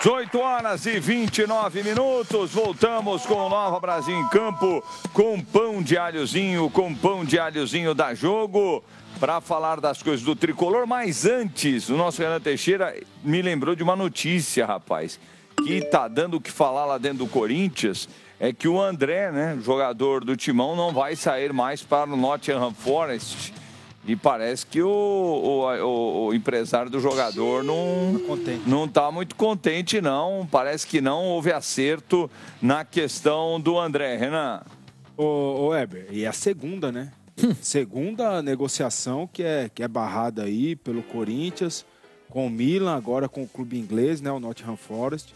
18 horas e 29 minutos, voltamos com o Nova Brasil em Campo, com pão de alhozinho da Jogo, para falar das coisas do Tricolor. Mas antes, o nosso Renan Teixeira me lembrou de uma notícia, rapaz, que tá dando o que falar lá dentro do Corinthians, é que o André, né, jogador do Timão, não vai sair mais para o Nottingham Forest. E parece que o empresário do jogador não está muito contente, não. Parece que não houve acerto na questão do André, Renan. Ô Heber, e a segunda, né? Segunda negociação que é barrada aí pelo Corinthians, com o Milan, agora com o clube inglês, né? O Nottingham Forest.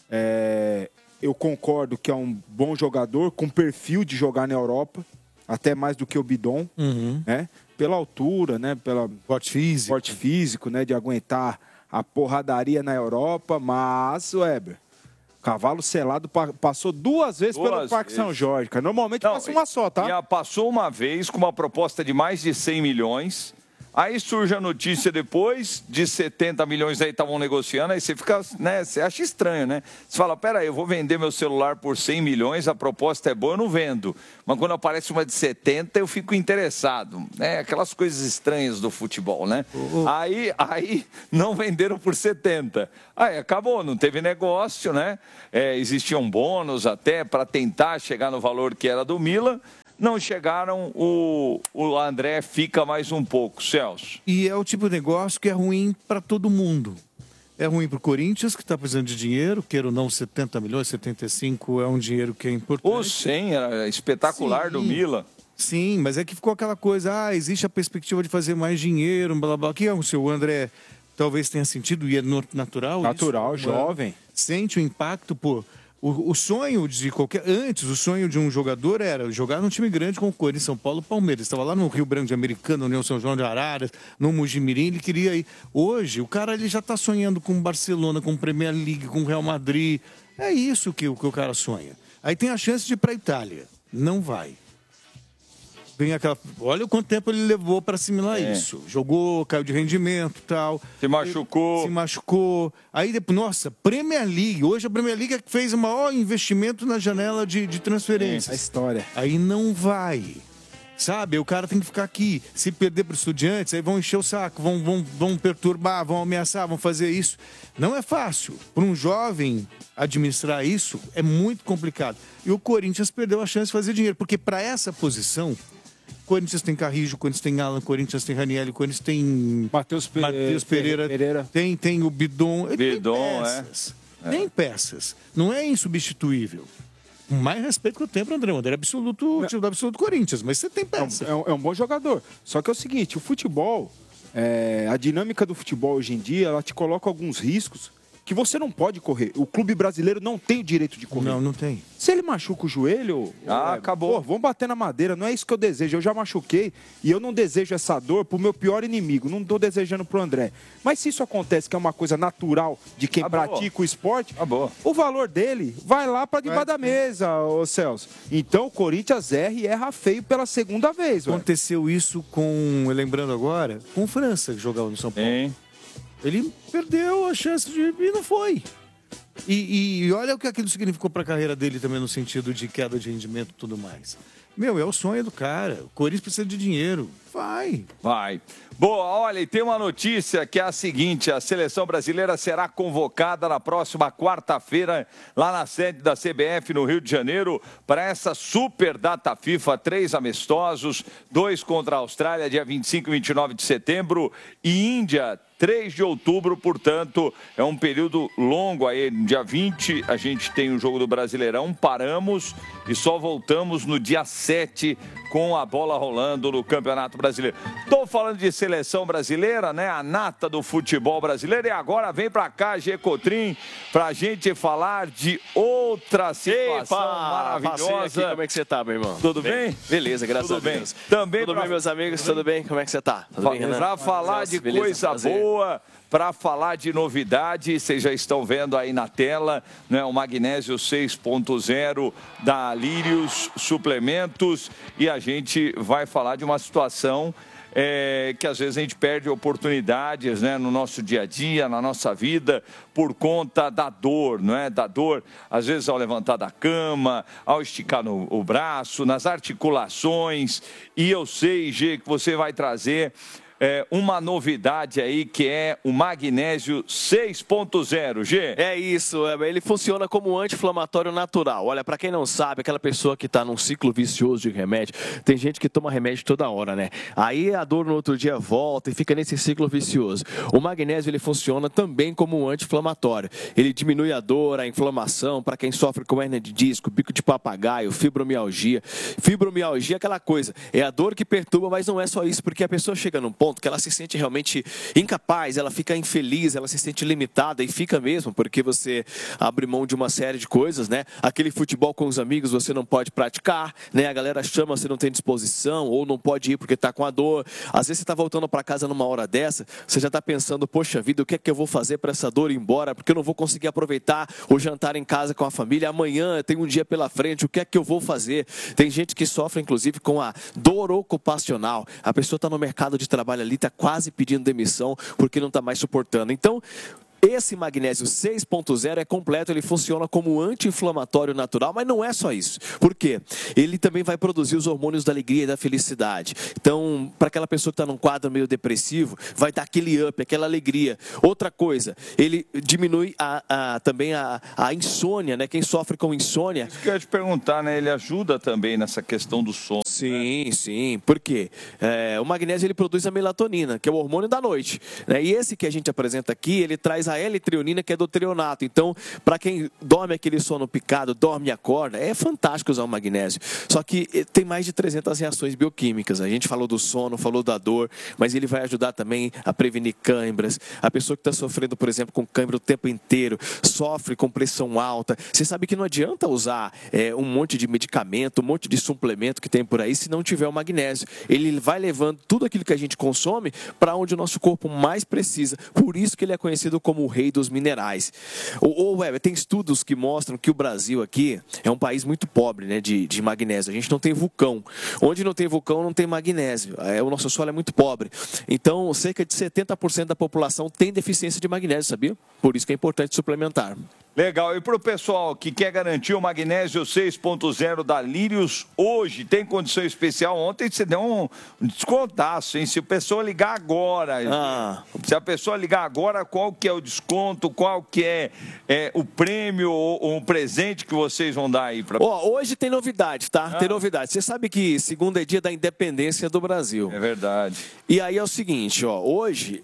Eu concordo que é um bom jogador, com perfil de jogar na Europa, até mais do que o Bidon, né? Pela altura, né? Pela porte físico, né? De aguentar a porradaria na Europa. Mas, Weber, cavalo selado passou duas vezes pelo Parque São Jorge, cara. Normalmente passa uma só, tá? Já passou uma vez com uma proposta de mais de 100 milhões. Aí surge a notícia depois de 70 milhões aí estavam negociando, aí você fica, né, você acha estranho, né? Você fala, peraí, eu vou vender meu celular por 100 milhões, a proposta é boa, eu não vendo. Mas quando aparece uma de 70, eu fico interessado, né? Aquelas coisas estranhas do futebol, né? Aí não venderam por 70. Aí acabou, não teve negócio, né? Existia um bônus até para tentar chegar no valor que era do Milan. Não chegaram, o André fica mais um pouco, Celso. E é o tipo de negócio que é ruim para todo mundo. É ruim para o Corinthians, que está precisando de dinheiro, queira ou não, 70 milhões, 75 é um dinheiro que é importante. O 100 era espetacular do Milan. Sim, mas é que ficou aquela coisa, existe a perspectiva de fazer mais dinheiro, blá, blá, que é o seu André talvez tenha sentido, e é natural. Natural, isso, jovem. Sente o impacto, pô. O sonho de o sonho de um jogador era jogar num time grande como o Corinthians, São Paulo, Palmeiras. Estava lá no Rio Branco de Americana, União São João de Araras, no Mojimirim, ele queria ir. Hoje, o cara ele já está sonhando com o Barcelona, com o Premier League, com o Real Madrid. É isso que o cara sonha. Aí tem a chance de ir para a Itália. Não vai. Vem aquela... Olha o quanto tempo ele levou para assimilar isso. Jogou, caiu de rendimento e tal. Se machucou. Aí depois, nossa, Premier League. Hoje a Premier League fez o maior investimento na janela de transferências. A história. Aí não vai. Sabe? O cara tem que ficar aqui. Se perder para os Estudiantes, aí vão encher o saco, vão perturbar, vão ameaçar, vão fazer isso. Não é fácil. Para um jovem administrar isso é muito complicado. E o Corinthians perdeu a chance de fazer dinheiro. Porque para essa posição... Corinthians tem Carrijo, Corinthians tem Alan, Corinthians tem Ranieri, Corinthians tem Matheus Pereira. Tem o Bidon. Tem peças. Não é insubstituível. Com mais respeito que eu tenho para o André. O André é absoluto, time do absoluto Corinthians, mas você tem peças. É um bom jogador. Só que é o seguinte, o futebol, a dinâmica do futebol hoje em dia, ela te coloca alguns riscos que você não pode correr. O clube brasileiro não tem o direito de correr. Não tem. Se ele machuca o joelho... acabou. Vamos bater na madeira. Não é isso que eu desejo. Eu já machuquei e eu não desejo essa dor pro meu pior inimigo. Não estou desejando pro André. Mas se isso acontece, que é uma coisa natural de quem pratica o esporte, o valor dele vai lá para debaixo da mesa, ô Celso. Então o Corinthians erra feio pela segunda vez. Aconteceu isso lembrando agora, com o França, que jogava no São Paulo. Ele perdeu a chance e não foi. E olha o que aquilo significou para a carreira dele também, no sentido de queda de rendimento e tudo mais. É o sonho do cara. O Corinthians precisa de dinheiro. Vai. Boa, olha, e tem uma notícia que é a seguinte: a seleção brasileira será convocada na próxima quarta-feira, lá na sede da CBF, no Rio de Janeiro, para essa super data FIFA, 3 amistosos, 2 contra a Austrália, dia 25 e 29 de setembro, e Índia, 3 de outubro, portanto, é um período longo aí. No dia 20, a gente tem o jogo do Brasileirão, paramos e só voltamos no dia 7 com a bola rolando no Campeonato Brasileiro. Estou falando de seleção brasileira, né? A nata do futebol brasileiro. E agora vem para cá, G. Cotrim, para a gente falar de outra situação maravilhosa. Aqui, como é que você tá, meu irmão? Tudo bem? Beleza, graças a Deus. Também tudo bem, meus amigos? Tudo bem? Como é que você tá? Tudo bem, Renan? Para falar de coisa boa, para falar de novidade, vocês já estão vendo aí na tela, né, o Magnésio 6.0 da Lírios Suplementos, e a gente vai falar de uma situação que às vezes a gente perde oportunidades, né, no nosso dia a dia, na nossa vida, por conta da dor, não é? Da dor, às vezes ao levantar da cama, ao esticar o braço, nas articulações. E eu sei, Gê, que você vai trazer uma novidade aí, que é o magnésio 6.0, G. É isso, ele funciona como anti-inflamatório natural. Olha, para quem não sabe, aquela pessoa que está num ciclo vicioso de remédio, tem gente que toma remédio toda hora, né? Aí a dor no outro dia volta e fica nesse ciclo vicioso. O magnésio, ele funciona também como um anti-inflamatório. Ele diminui a dor, a inflamação, para quem sofre com hérnia de disco, bico de papagaio, fibromialgia. Fibromialgia é aquela coisa, é a dor que perturba, mas não é só isso, porque a pessoa chega num ponto que ela se sente realmente incapaz, ela fica infeliz, ela se sente limitada, e fica mesmo, porque você abre mão de uma série de coisas, né? Aquele futebol com os amigos você não pode praticar, né? A galera chama, você não tem disposição, ou não pode ir porque está com a dor. Às vezes você está voltando para casa numa hora dessa, você já está pensando, poxa vida, o que é que eu vou fazer para essa dor ir embora? Porque eu não vou conseguir aproveitar o jantar em casa com a família, amanhã tem um dia pela frente, o que é que eu vou fazer? Tem gente que sofre, inclusive, com a dor ocupacional. A pessoa está no mercado de trabalho ali, está quase pedindo demissão porque não está mais suportando. Então, esse magnésio 6.0 é completo, ele funciona como anti-inflamatório natural, mas não é só isso. Por quê? Ele também vai produzir os hormônios da alegria e da felicidade. Então, para aquela pessoa que está num quadro meio depressivo, vai dar aquele up, aquela alegria. Outra coisa, ele diminui também a insônia, né? Quem sofre com insônia... Isso que eu ia te perguntar, né? Ele ajuda também nessa questão do sono. Sim, né? Sim. Por quê? O magnésio, ele produz a melatonina, que é o hormônio da noite, né? E esse que a gente apresenta aqui, ele traz a L-treonina, que é do treonato. Então, para quem dorme aquele sono picado, dorme e acorda, é fantástico usar o magnésio. Só que tem mais de 300 reações bioquímicas. A gente falou do sono, falou da dor, mas ele vai ajudar também a prevenir câimbras. A pessoa que está sofrendo, por exemplo, com câimbra o tempo inteiro, sofre com pressão alta. Você sabe que não adianta usar um monte de medicamento, um monte de suplemento que tem por aí, se não tiver o magnésio. Ele vai levando tudo aquilo que a gente consome para onde o nosso corpo mais precisa. Por isso que ele é conhecido como o rei dos minerais. Weber, tem estudos que mostram que o Brasil aqui é um país muito pobre, né, de magnésio. A gente não tem vulcão. Onde não tem vulcão, não tem magnésio. O nosso solo é muito pobre. Então, cerca de 70% da população tem deficiência de magnésio, sabia? Por isso que é importante suplementar. Legal. E para o pessoal que quer garantir o magnésio 6.0 da Lírios, hoje tem condição especial. Ontem você deu um descontaço, hein? Se a pessoa ligar agora, se a pessoa ligar agora, qual que é o desconto, qual que é o prêmio ou o presente que vocês vão dar aí? Hoje tem novidade, tá? Tem novidade. Você sabe que segunda é dia da independência do Brasil. É verdade. E aí é o seguinte, hoje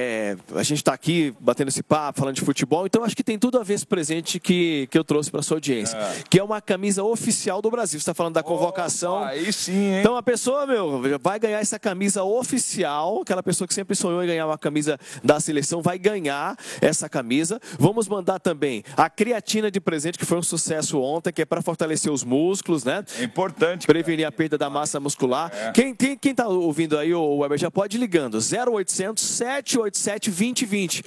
a gente está aqui batendo esse papo, falando de futebol, então acho que tem tudo a ver esse presente que eu trouxe para sua audiência, que é uma camisa oficial do Brasil. Você está falando da convocação. Aí sim, hein? Então a pessoa, vai ganhar essa camisa oficial. Aquela pessoa que sempre sonhou em ganhar uma camisa da seleção vai ganhar essa camisa. Vamos mandar também a creatina de presente, que foi um sucesso ontem, que é para fortalecer os músculos, né? É importante. Prevenir a perda da massa muscular. Quem tá ouvindo aí, o Weber, já pode ir ligando. 0800 787 2020.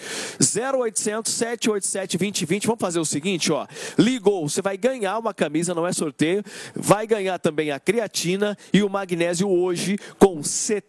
0800 787 2020. Vamos fazer o seguinte, ligou, você vai ganhar uma camisa, não é sorteio, vai ganhar também a creatina e o magnésio hoje com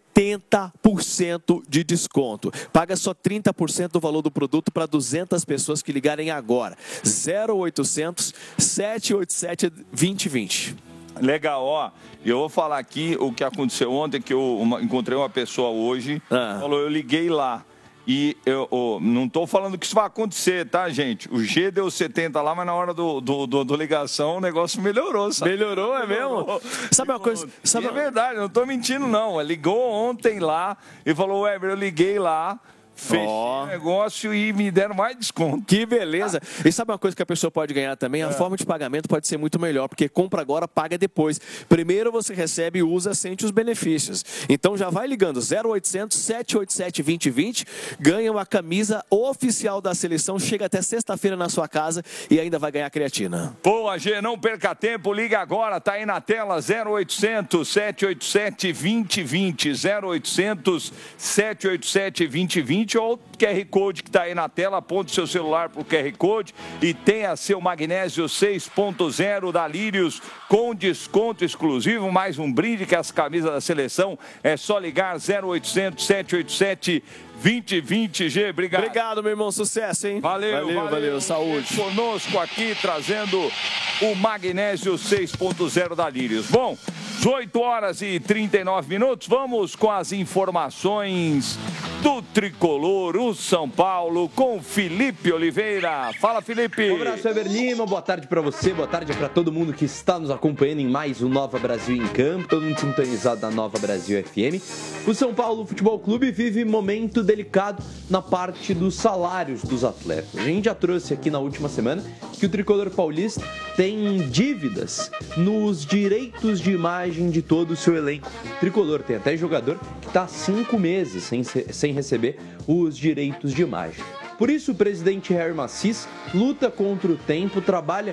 70% de desconto. Paga só 30% do valor do produto para 200 pessoas que ligarem agora. 0800 787 2020. Legal, eu vou falar aqui o que aconteceu ontem, que eu encontrei uma pessoa hoje, falou, eu liguei lá. E eu não estou falando que isso vai acontecer, tá, gente? O G deu 70 lá, mas na hora do ligação o negócio melhorou, sabe? Melhorou, é mesmo? Sabe uma coisa? É verdade, eu não estou mentindo, não. Ligou ontem lá e falou, Weber, eu liguei lá, fechei o negócio e me deram mais desconto. Que beleza. E sabe uma coisa que a pessoa pode ganhar também? A forma de pagamento pode ser muito melhor, porque compra agora, paga depois. Primeiro você recebe e usa, sente os benefícios. Então já vai ligando 0800 787 2020, ganha uma camisa oficial da seleção, chega até sexta-feira na sua casa e ainda vai ganhar creatina. Boa, G, não perca tempo, liga agora, tá aí na tela, 0800 787 2020, 0800 787 2020. seguinte, ó, o QR Code que está aí na tela, aponte seu celular para o QR Code e tenha seu magnésio 6.0 da Lírios com desconto exclusivo, mais um brinde que as camisas da seleção, é só ligar 0800 787 2020, G, obrigado. Obrigado, meu irmão, sucesso, hein? Valeu, saúde. Conosco aqui, trazendo o magnésio 6.0 da Lírios. Bom, 18 horas e 39 minutos, vamos com as informações do Tricolor, o São Paulo, com Felipe Oliveira. Fala, Felipe. Um abraço, Weber Lima, boa tarde pra você, boa tarde pra todo mundo que está nos acompanhando em mais um Nova Brasil em Campo, todo mundo sintonizado na Nova Brasil FM. O São Paulo Futebol Clube vive momento delicado na parte dos salários dos atletas. A gente já trouxe aqui na última semana que o Tricolor paulista tem dívidas nos direitos de imagem de todo o seu elenco. O Tricolor tem até jogador que está há 5 meses sem receber os direitos de imagem. Por isso, o presidente Harry Macis luta contra o tempo, trabalha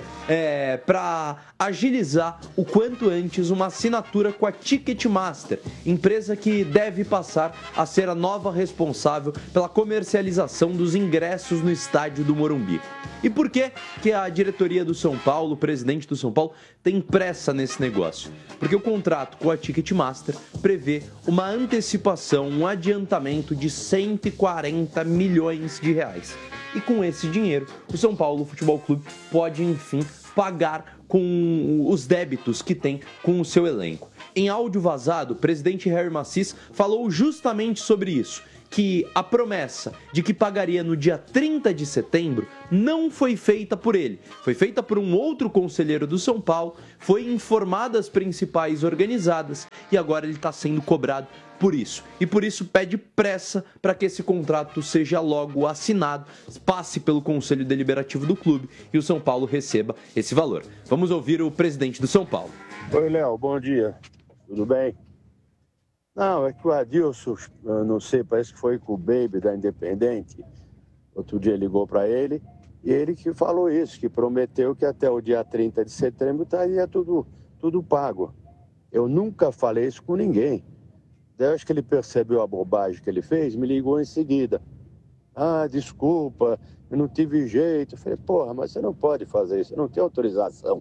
para agilizar o quanto antes uma assinatura com a Ticketmaster, empresa que deve passar a ser a nova responsável pela comercialização dos ingressos no estádio do Morumbi. E por que a diretoria do São Paulo, o presidente do São Paulo, tem pressa nesse negócio? Porque o contrato com a Ticketmaster prevê uma antecipação, um adiantamento de 140 milhões de reais. E com esse dinheiro, o São Paulo Futebol Clube pode, enfim, pagar com os débitos que tem com o seu elenco. Em áudio vazado, o presidente Harry Macis falou justamente sobre isso, que a promessa de que pagaria no dia 30 de setembro não foi feita por ele, foi feita por um outro conselheiro do São Paulo, foi informada as principais organizadas e agora ele está sendo cobrado por isso. E por isso pede pressa para que esse contrato seja logo assinado, passe pelo Conselho Deliberativo do clube e o São Paulo receba esse valor. Vamos ouvir o presidente do São Paulo. Oi, Léo, bom dia. Tudo bem? Não, é que o Adilson, eu não sei, parece que foi com o Baby da Independente. Outro dia ligou para ele e ele que falou isso, que prometeu que até o dia 30 de setembro estaria tudo pago. Eu nunca falei isso com ninguém. Daí eu acho que ele percebeu a bobagem que ele fez, me ligou em seguida. Ah, desculpa, eu não tive jeito. Eu falei, porra, mas você não pode fazer isso, você não tem autorização.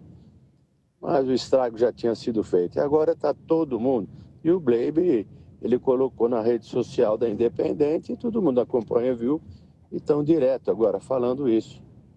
Mas o estrago já tinha sido feito. E agora está todo mundo. E o Baby, ele colocou na rede social da Independente e todo mundo acompanha, viu? E estão direto agora falando isso.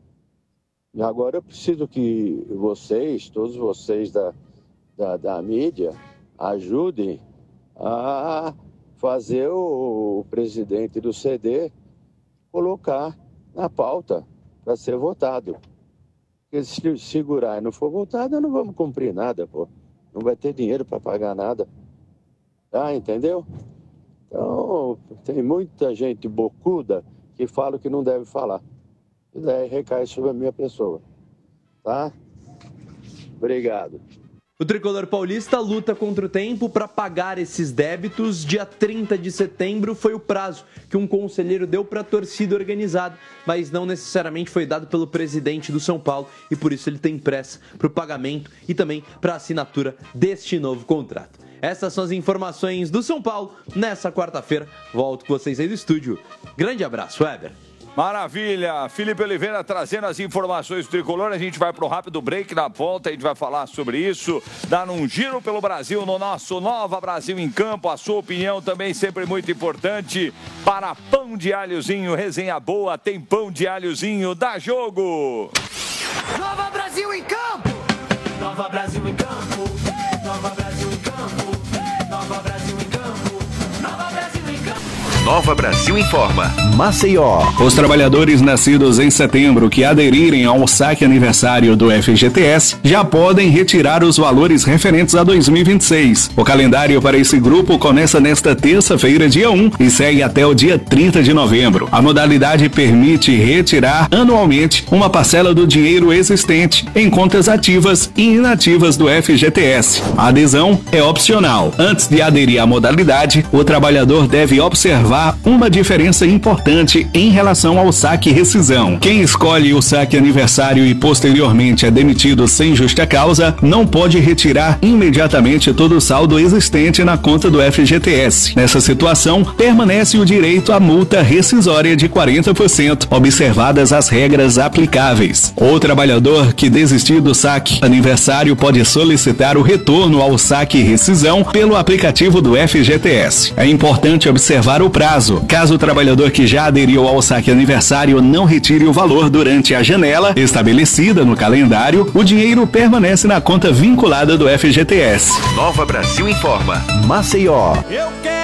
E agora eu preciso que vocês, todos vocês da mídia, ajudem a fazer o presidente do CD colocar na pauta para ser votado. Porque se segurar e não for votado, não vamos cumprir nada, pô. Não vai ter dinheiro para pagar nada. Tá, entendeu? Então, tem muita gente bocuda que fala o que não deve falar. E daí recai sobre a minha pessoa. Tá? Obrigado. O Tricolor paulista luta contra o tempo para pagar esses débitos. Dia 30 de setembro foi o prazo que um conselheiro deu para a torcida organizada, mas não necessariamente foi dado pelo presidente do São Paulo e por isso ele tem pressa para o pagamento e também para a assinatura deste novo contrato. Essas são as informações do São Paulo nessa quarta-feira. Volto com vocês aí do estúdio. Grande abraço, Weber. Maravilha, Felipe Oliveira trazendo as informações do Tricolor. A gente vai para um rápido break, na volta a gente vai falar sobre isso, dar um giro pelo Brasil no nosso Nova Brasil em Campo. A sua opinião também sempre muito importante. Para Pão de Alhozinho, resenha boa, tem Pão de Alhozinho, dá jogo! Nova Brasil em Campo! Nova Brasil em Campo! Nova Brasil em Campo! Nova Brasil em Campo! Nova Brasil em Campo! Nova Brasil informa. Maceió. Os trabalhadores nascidos em setembro que aderirem ao saque aniversário do FGTS já podem retirar os valores referentes a 2026. O calendário para esse grupo começa nesta terça-feira, dia 1, e segue até o dia 30 de novembro. A modalidade permite retirar anualmente uma parcela do dinheiro existente em contas ativas e inativas do FGTS. A adesão é opcional. Antes de aderir à modalidade, o trabalhador deve observar observar uma diferença importante em relação ao saque rescisão. Quem escolhe o saque aniversário e posteriormente é demitido sem justa causa, não pode retirar imediatamente todo o saldo existente na conta do FGTS. Nessa situação, permanece o direito à multa rescisória de 40%, observadas as regras aplicáveis. O trabalhador que desistir do saque aniversário pode solicitar o retorno ao saque rescisão pelo aplicativo do FGTS. É importante observar o prazo. Caso o trabalhador que já aderiu ao saque aniversário não retire o valor durante a janela estabelecida no calendário, o dinheiro permanece na conta vinculada do FGTS. Nova Brasil informa. Maceió. Eu quero